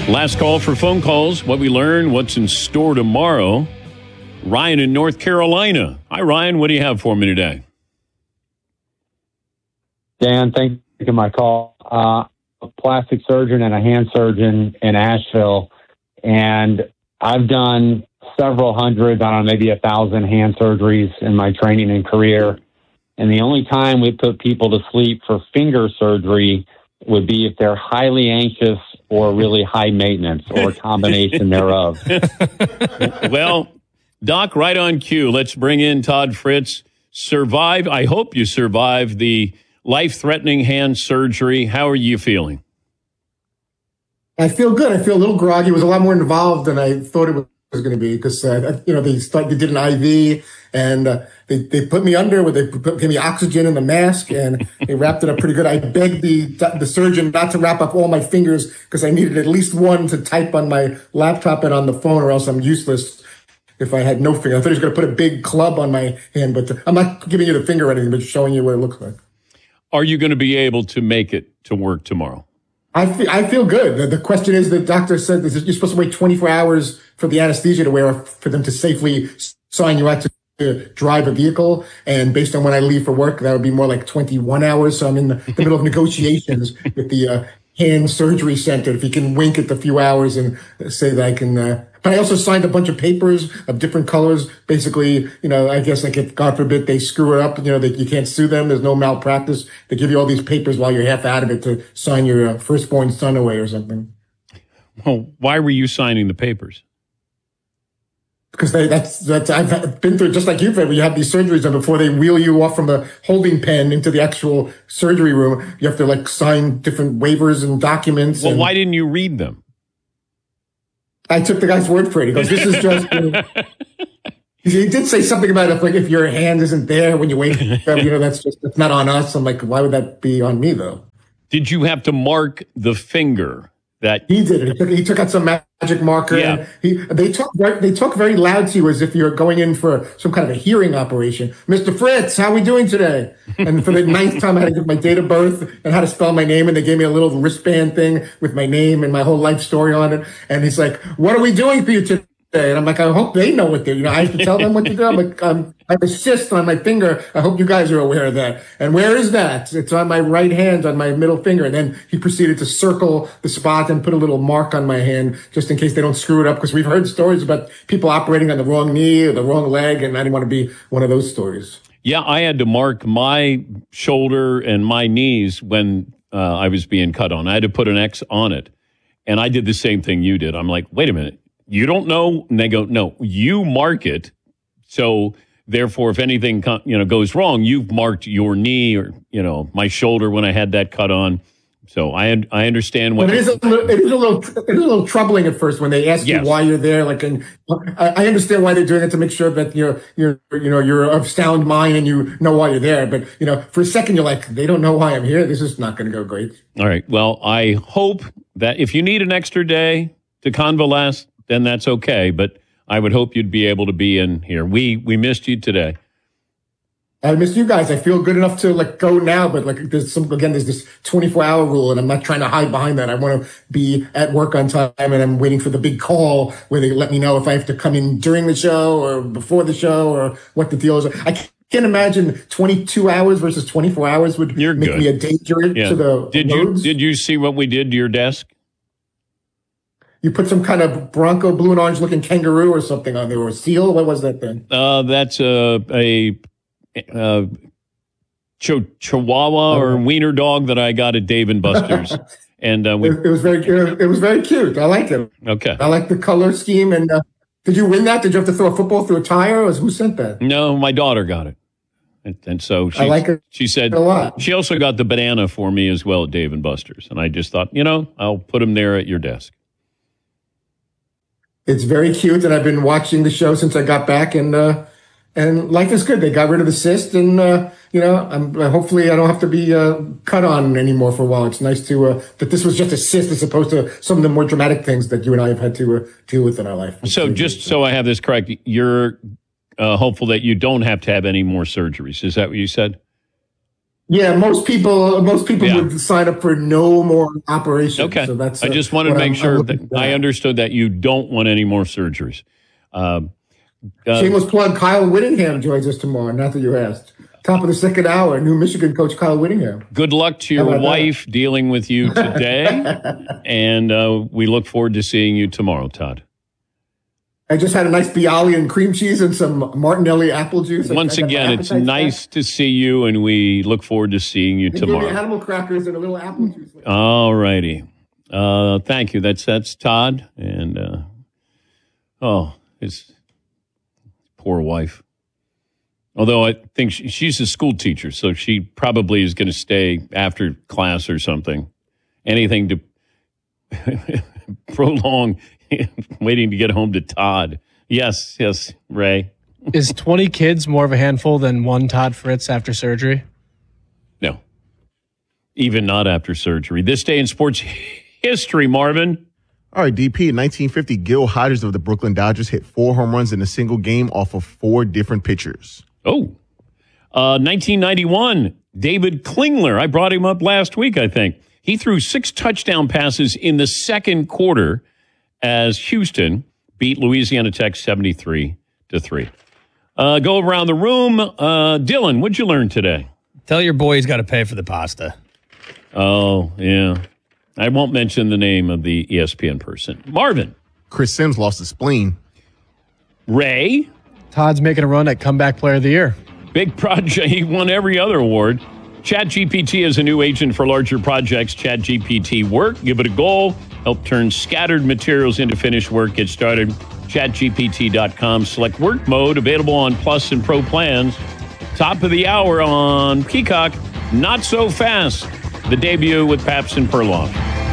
Last call for phone calls. What we learn, what's in store tomorrow. Ryan in North Carolina. Hi, Ryan. What do you have for me today? Dan, thanks for taking my call. A plastic surgeon and a hand surgeon in Asheville, and I've done several hundred, I don't know, maybe 1,000 hand surgeries in my training and career. And the only time we put people to sleep for finger surgery would be if they're highly anxious or really high maintenance or a combination thereof. Well, Doc, right on cue. Let's bring in Todd Fritz. I hope you survived the life-threatening hand surgery. How are you feeling? I feel good. I feel a little groggy. It was a lot more involved than I thought it was going to be because, they did an IV and they put me under, they gave me oxygen in the mask and they wrapped it up pretty good. I begged the surgeon not to wrap up all my fingers because I needed at least one to type on my laptop and on the phone or else I'm useless if I had no finger. I thought he was going to put a big club on my hand, but I'm not giving you the finger or anything, but showing you what it looks like. Are you going to be able to make it to work tomorrow? I feel good. The question is, the doctor said that you're supposed to wait 24 hours for the anesthesia to wear off for them to safely sign you out to drive a vehicle. And based on when I leave for work, that would be more like 21 hours. So I'm in the middle of negotiations with the hand surgery center. If you can wink at the few hours and say that I can, but I also signed a bunch of papers of different colors. Basically, I guess like if God forbid they screw it up, that you can't sue them. There's no malpractice. They give you all these papers while you're half out of it to sign your firstborn son away or something. Well, why were you signing the papers? Because that's I've been through, just like you've had, where you have these surgeries and before they wheel you off from the holding pen into the actual surgery room, you have to sign different waivers and documents. Well, why didn't you read them? I took the guy's word for it. He goes, this is just, he did say something about if your hand isn't there when you wake up, that's not on us. I'm like, why would that be on me though? Did you have to mark the finger that he did it? He took out some magic marker. Yeah. And they talk very loud to you as if you're going in for some kind of a hearing operation. Mr. Fritz, how are we doing today? And for the 9th time, I had to give my date of birth and how to spell my name. And they gave me a little wristband thing with my name and my whole life story on it. And he's like, what are we doing for you today? And I'm like, I hope they know what they're, I have to tell them what to do. I'm like, I have a cyst on my finger. I hope you guys are aware of that. And where is that? It's on my right hand, on my middle finger. And then he proceeded to circle the spot and put a little mark on my hand just in case they don't screw it up. Because we've heard stories about people operating on the wrong knee or the wrong leg. And I didn't want to be one of those stories. Yeah, I had to mark my shoulder and my knees when I was being cut on. I had to put an X on it. And I did the same thing you did. I'm like, wait a minute. You don't know? And they go, no, you mark it. So therefore, if anything, goes wrong, you've marked your knee or, my shoulder when I had that cut on. So I understand what. But it is a little troubling at first when they ask you why you're there. And I understand why they're doing it to make sure that you're of sound mind and you know why you're there. But for a second you're like, they don't know why I'm here. This is not going to go great. All right. Well, I hope that if you need an extra day to convalesce, then that's okay. But I would hope you'd be able to be in here. We missed you today. I missed you guys. I feel good enough to go now, but there's this 24-hour rule and I'm not trying to hide behind that. I want to be at work on time and I'm waiting for the big call where they let me know if I have to come in during the show or before the show or what the deal is. I can't imagine 22 hours versus 24 hours would make me a danger to the roads. Did you see what we did to your desk? You put some kind of Bronco blue and orange looking kangaroo or something on there, or a seal. What was that thing? That's a Chihuahua or wiener dog that I got at Dave & Buster's. And it was very cute. I like it. Okay. I like the color scheme. And did you win that? Did you have to throw a football through a tire? Or who sent that? No, my daughter got it. And so I like it. She said a lot. She also got the banana for me as well at Dave & Buster's. And I just thought, I'll put him there at your desk. It's very cute, and I've been watching the show since I got back, and life is good. They got rid of the cyst, and hopefully I don't have to be cut on anymore for a while. It's nice to that this was just a cyst as opposed to some of the more dramatic things that you and I have had to deal with in our life. So just so I have this correct, you're hopeful that you don't have to have any more surgeries. Is that what you said? Yeah, most people would sign up for no more operations. Okay. So that's. I just wanted to make sure that I understood that you don't want any more surgeries. Shameless plug: Kyle Whittingham joins us tomorrow. Not that you asked. Top of the second hour, new Michigan coach Kyle Whittingham. Good luck to your wife dealing with you today, and we look forward to seeing you tomorrow, Todd. I just had a nice Bialy and cream cheese and some Martinelli apple juice. Once again, it's nice to see you, and we look forward to seeing you tomorrow. Give me animal crackers and a little apple juice. All righty. Thank you. That's Todd, and his poor wife. Although I think she's a school teacher, so she probably is going to stay after class or something. Anything to prolong waiting to get home to Todd. Yes, Ray. Is 20 kids more of a handful than one Todd Fritz after surgery? No. Even not after surgery. This day in sports history, Marvin. All right, DP. In 1950, Gil Hodges of the Brooklyn Dodgers hit 4 home runs in a single game off of 4 different pitchers. 1991, David Klingler. I brought him up last week, I think. He threw 6 touchdown passes in the second quarter as Houston beat Louisiana Tech 73-3. Go around the room. Dylan, what'd you learn today? Tell your boy he's got to pay for the pasta. Oh, yeah. I won't mention the name of the ESPN person. Marvin. Chris Sims lost his spleen. Ray. Todd's making a run at Comeback Player of the Year. Big project. He won every other award. ChatGPT is a new agent for larger projects. ChatGPT Work. Give it a goal. Help turn scattered materials into finished work. Get started. ChatGPT.com. Select work mode. Available on Plus and Pro plans. Top of the hour on Peacock. Not So Fast. The debut with Pabst and Perloff.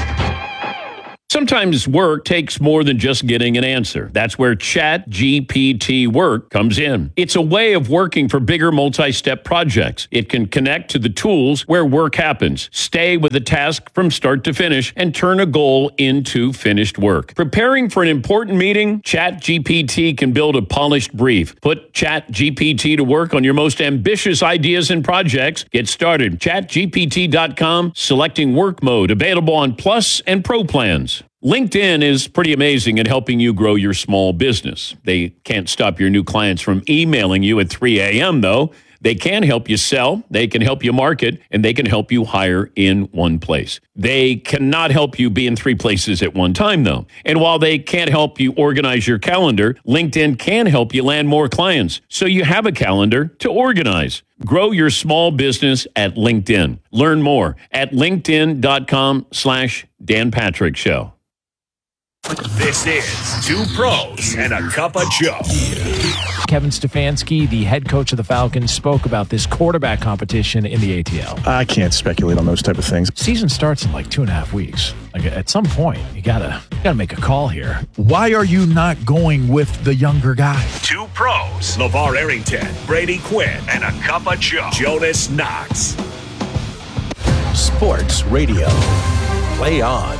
Sometimes work takes more than just getting an answer. That's where ChatGPT Work comes in. It's a way of working for bigger multi-step projects. It can connect to the tools where work happens, stay with the task from start to finish, and turn a goal into finished work. Preparing for an important meeting, ChatGPT can build a polished brief. Put ChatGPT to work on your most ambitious ideas and projects. Get started. ChatGPT.com, selecting work mode, available on Plus and Pro plans. LinkedIn is pretty amazing at helping you grow your small business. They can't stop your new clients from emailing you at 3 a.m., though. They can help you sell, they can help you market, and they can help you hire in one place. They cannot help you be in 3 places at one time, though. And while they can't help you organize your calendar, LinkedIn can help you land more clients, so you have a calendar to organize. Grow your small business at LinkedIn. Learn more at linkedin.com/Dan Patrick Show. This is Two Pros and a Cup of Joe. Kevin Stefanski, the head coach of the Falcons, spoke about this quarterback competition in the ATL. I can't speculate on those type of things. Season starts in like 2.5 weeks. Like at some point, you gotta make a call here. Why are you not going with the younger guy? Two Pros, LeVar Arrington, Brady Quinn, and a Cup of Joe, Jonas Knox. Sports Radio. Play on.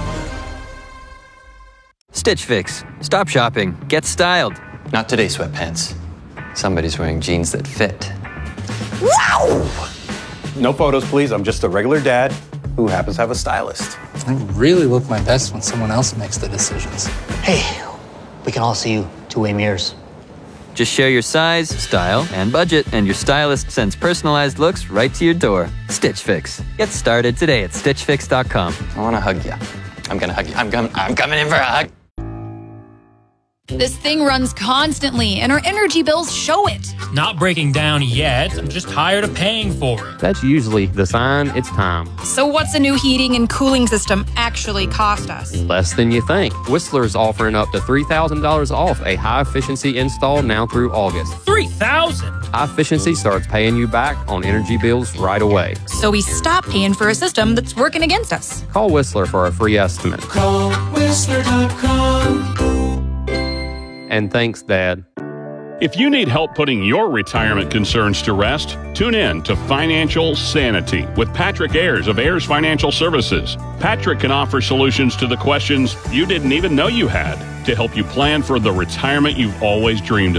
Stitch Fix. Stop shopping. Get styled. Not today, sweatpants. Somebody's wearing jeans that fit. Wow! No photos, please. I'm just a regular dad who happens to have a stylist. I really look my best when someone else makes the decisions. Hey, we can all see you two-way mirrors. Just share your size, style, and budget, and your stylist sends personalized looks right to your door. Stitch Fix. Get started today at StitchFix.com. I want to hug you. I'm going to hug you. I'm coming in for a hug. This thing runs constantly, and our energy bills show it. Not breaking down yet. I'm just tired of paying for it. That's usually the sign it's time. So what's a new heating and cooling system actually cost us? Less than you think. Whistler's offering up to $3,000 off a high-efficiency install now through August. $3,000? High-efficiency starts paying you back on energy bills right away. So we stop paying for a system that's working against us. Call Whistler for a free estimate. Call Whistler.com. And thanks, Dad. If you need help putting your retirement concerns to rest, tune in to Financial Sanity with Patrick Ayers of Ayers Financial Services. Patrick can offer solutions to the questions you didn't even know you had to help you plan for the retirement you've always dreamed of.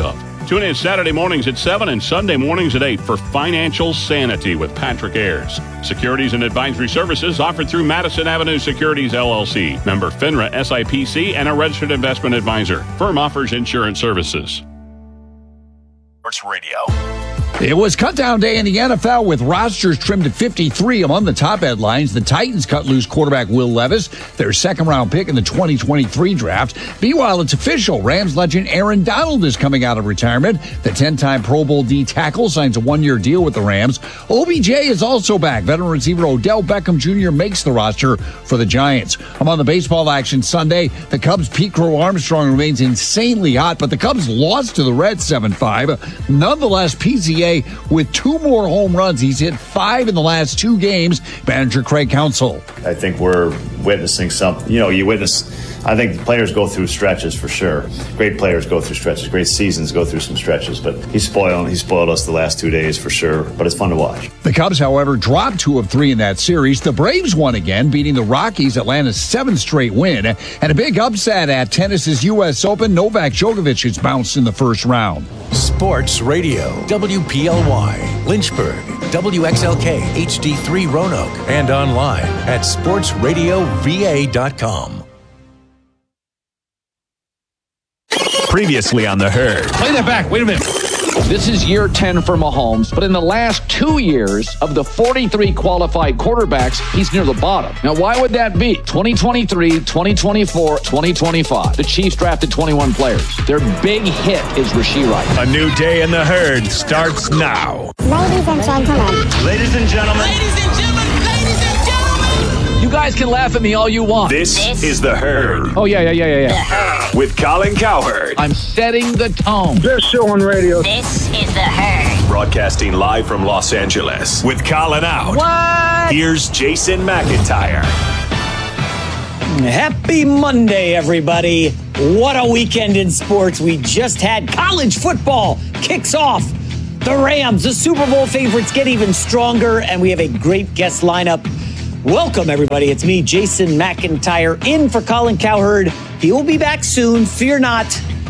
Tune in Saturday mornings at 7 and Sunday mornings at 8 for Financial Sanity with Patrick Ayers. Securities and advisory services offered through Madison Avenue Securities, LLC. Member FINRA SIPC and a registered investment advisor. Firm offers insurance services. Sports Radio. It was cut-down day in the NFL with rosters trimmed to 53 among the top headlines. The Titans cut loose quarterback Will Levis, their second-round pick in the 2023 draft. Meanwhile, it's official. Rams legend Aaron Donald is coming out of retirement. The 10-time Pro Bowl D tackle signs a one-year deal with the Rams. OBJ is also back. Veteran receiver Odell Beckham Jr. makes the roster for the Giants. Among the baseball action Sunday, the Cubs' Pete Crow Armstrong remains insanely hot, but the Cubs lost to the Reds 7-5. Nonetheless, PCA with 2 more home runs. He's hit 5 in the last 2 games. Manager Craig Counsell. I think we're witnessing something. I think the players go through stretches for sure. Great players go through stretches. Great seasons go through some stretches. But he spoiled us the last 2 days for sure. But it's fun to watch. The Cubs, however, dropped 2 of 3 in that series. The Braves won again, beating the Rockies, Atlanta's 7th straight win. And a big upset at tennis's U.S. Open. Novak Djokovic has bounced in the first round. Sports Radio, WPLY, Lynchburg, WXLK, HD3 Roanoke, and online at sportsradiova.com. Previously on The Herd. Play that back. Wait a minute. This is year 10 for Mahomes, but in the last 2 years of the 43 qualified quarterbacks, he's near the bottom. Now, why would that be? 2023, 2024, 2025. The Chiefs drafted 21 players. Their big hit is Rashee Rice. A new day in The Herd starts now. Ladies and gentlemen. Ladies and gentlemen. Ladies and gentlemen. Ladies and gentlemen. You guys can laugh at me all you want. This is The Herd. Oh, yeah. The Herd. With Colin Cowherd. I'm setting the tone. Best show on radio. This is The Herd. Broadcasting live from Los Angeles. With Colin out. What? Here's Jason McIntyre. Happy Monday, everybody. What a weekend in sports. We just had college football kicks off. The Rams, the Super Bowl favorites, get even stronger, and we have a great guest lineup. Welcome, everybody. It's me, Jason McIntyre, in for Colin Cowherd. He will be back soon. Fear not.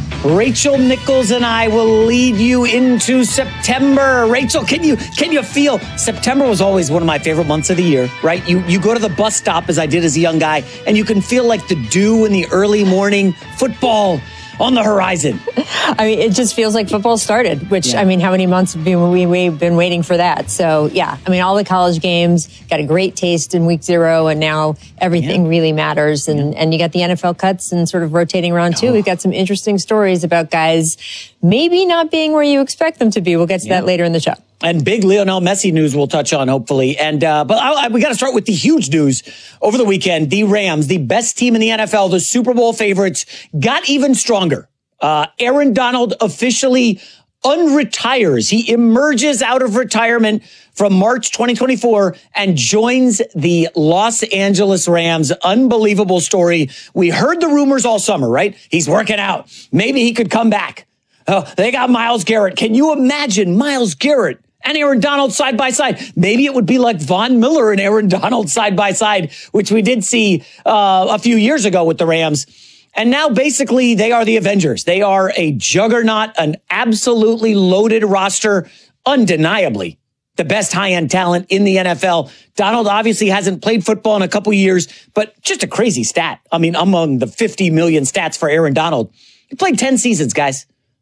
Rachel Nichols and I will lead you into September. Rachel, can you feel? September was always one of my favorite months of the year, right? You go to the bus stop, as I did as a young guy, and you can feel like the dew in the early morning, football on the horizon. I mean, it just feels like football started, which, yeah. I mean, how many months have we've been waiting for that? So, yeah, I mean, all the college games got a great taste in week 0, and now everything really matters. And you got the NFL cuts and sort of rotating around, too. We've got some interesting stories about guys maybe not being where you expect them to be. We'll get to that later in the show. And big Lionel Messi news we'll touch on, hopefully. And but we got to start with the huge news over the weekend. The Rams, the best team in the NFL, the Super Bowl favorites, got even stronger. Aaron Donald officially unretires. He emerges out of retirement from March 2024 and joins the Los Angeles Rams. Unbelievable story. We heard the rumors all summer, right? He's working out. Maybe he could come back. Oh, they got Myles Garrett. Can you imagine Myles Garrett and Aaron Donald side by side? Maybe it would be like Von Miller and Aaron Donald side by side, which we did see a few years ago with the Rams. And now basically they are the Avengers. They are a juggernaut, an absolutely loaded roster, undeniably the best high-end talent in the NFL. Donald obviously hasn't played football in a couple years, but just a crazy stat. I mean, among the 50 million stats for Aaron Donald, he played 10 seasons, guys.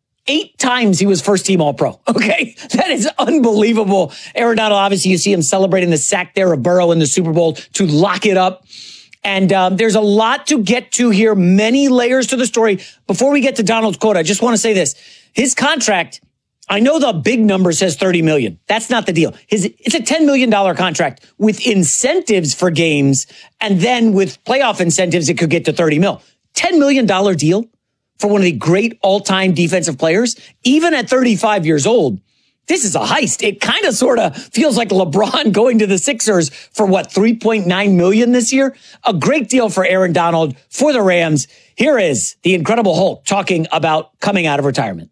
8 times he was first-team All-Pro. Okay, that is unbelievable. Aaron Donald, obviously, you see him celebrating the sack there of Burrow in the Super Bowl to lock it up. And there's a lot to get to here, many layers to the story. Before we get to Donald's quote, I just want to say this. His contract, I know the big number says $30 million. That's not the deal. It's a $10 million contract with incentives for games. And then with playoff incentives, it could get to $30 million. $10 million deal for one of the great all-time defensive players, even at 35 years old. This is a heist. It kind of sort of feels like LeBron going to the Sixers for what, $3.9 million this year? A great deal for Aaron Donald for the Rams. Here is the Incredible Hulk talking about coming out of retirement.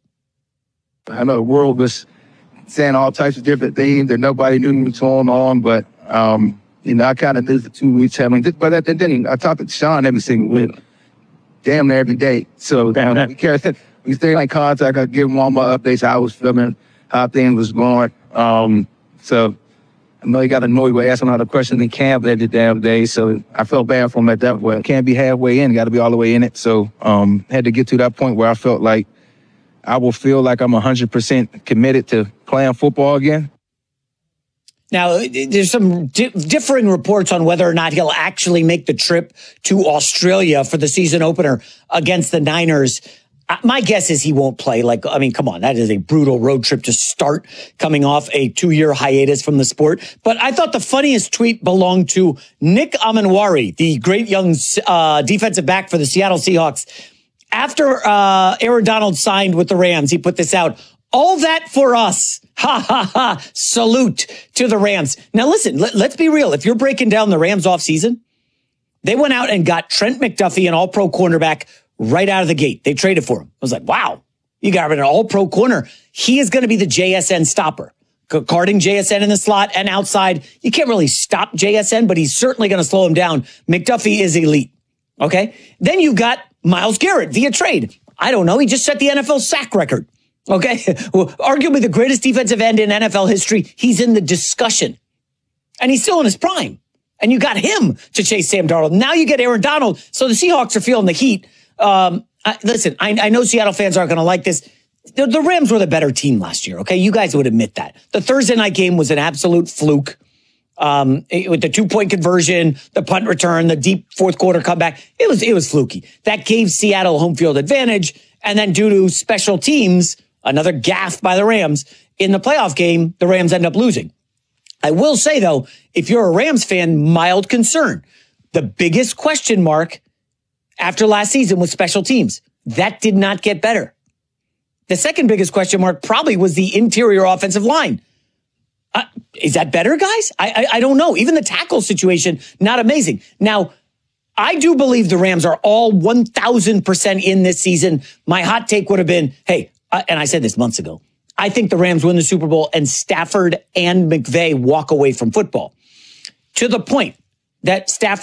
I know the world was saying all types of different things that nobody knew what was going on, but I kind of did the 2 weeks having. But then I talked to Sean every single week, damn near every day. So We stayed in contact. I give him all my updates, how I was feeling, how things was going. So I know he got annoyed with asking all the questions in camp every damn day. So I felt bad for him at that point. Can't be halfway in, got to be all the way in it. So had to get to that point where I felt like I will feel like I'm 100% committed to playing football again. Now, there's some differing reports on whether or not he'll actually make the trip to Australia for the season opener against the Niners. My guess is he won't play. Come on, that is a brutal road trip to start coming off a 2-year hiatus from the sport. But I thought the funniest tweet belonged to Nick Amenwari, the great young defensive back for the Seattle Seahawks. After Aaron Donald signed with the Rams, he put this out. All that for us. Ha, ha, ha. Salute to the Rams. Now, listen, let's be real. If you're breaking down the Rams offseason, they went out and got Trent McDuffie, an all-pro cornerback, right out of the gate. They traded for him. I was like, wow, you got an all-pro corner. He is going to be the JSN stopper. Guarding JSN in the slot and outside. You can't really stop JSN, but he's certainly going to slow him down. McDuffie is elite. Okay? Then you got Myles Garrett via trade. I don't know. He just set the NFL sack record. Okay? Well, arguably the greatest defensive end in NFL history. He's in the discussion. And he's still in his prime. And you got him to chase Sam Darnold. Now you get Aaron Donald. So the Seahawks are feeling the heat. Listen, I know Seattle fans aren't going to like this. The Rams were the better team last year, okay? You guys would admit that. The Thursday night game was an absolute fluke. With the 2-point conversion, the punt return, the deep fourth quarter comeback, it was fluky. That gave Seattle home field advantage. And then due to special teams, another gaffe by the Rams, in the playoff game, the Rams end up losing. I will say, though, if you're a Rams fan, mild concern. The biggest question mark after last season was special teams. That did not get better. The second biggest question mark probably was the interior offensive line. Is that better, guys? I don't know. Even the tackle situation, not amazing. Now, I do believe the Rams are all 1,000% in this season. My hot take would have been, hey, and I said this months ago, I think the Rams win the Super Bowl and Stafford and McVay walk away from football. To the point that Stafford